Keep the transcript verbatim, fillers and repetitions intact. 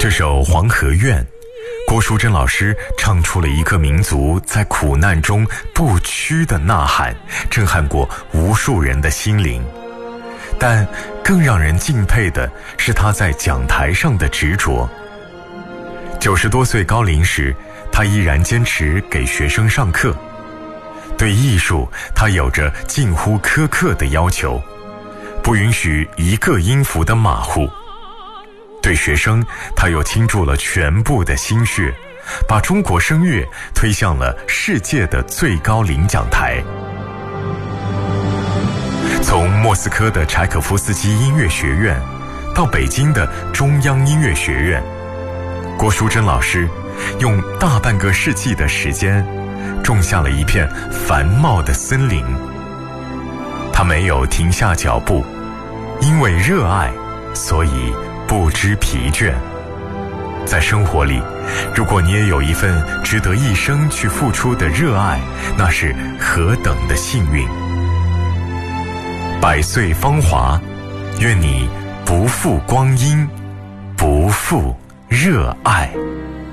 这首《黄河愿》，郭淑珍老师唱出了一个民族在苦难中不屈的呐喊，震撼过无数人的心灵。但更让人敬佩的是他在讲台上的执着。九十多岁高龄时，他依然坚持给学生上课。对艺术，他有着近乎苛刻的要求，不允许一个音符的马虎。对学生，他又倾注了全部的心血，把中国声乐推向了世界的最高领奖台。从莫斯科的柴可夫斯基音乐学院到北京的中央音乐学院，郭淑珍老师用大半个世纪的时间种下了一片繁茂的森林。他没有停下脚步，因为热爱，所以不知疲倦。在生活里，如果你也有一份值得一生去付出的热爱，那是何等的幸运。百岁芳华，愿你不负光阴，不负热爱。